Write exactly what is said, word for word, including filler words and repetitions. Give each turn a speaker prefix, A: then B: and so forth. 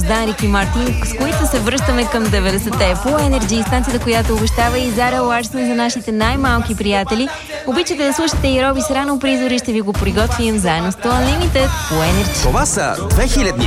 A: Дан, Рики Мартин, с които се връщаме към деветдесетте. По Energy, станцията, която обещава и Зара Ларсън за нашите най-малки приятели. Обичате да слушате и Роби с Рано призори, ще ви го приготвим заедно с Unlimited по Energy.
B: Това са две хиляди